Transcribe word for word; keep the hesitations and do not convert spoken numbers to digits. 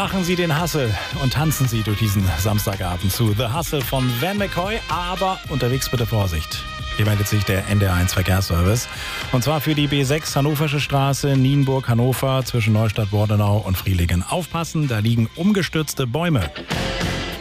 machen Sie den Hustle und tanzen Sie durch diesen Samstagabend zu The Hustle von Van McCoy. Aber unterwegs bitte Vorsicht. Hier meldet sich der N D R eins Verkehrsservice. Und zwar für die B sechs Hannoversche Straße, Nienburg, Hannover, zwischen Neustadt, Bordenau und Frielingen. Aufpassen, da liegen umgestürzte Bäume.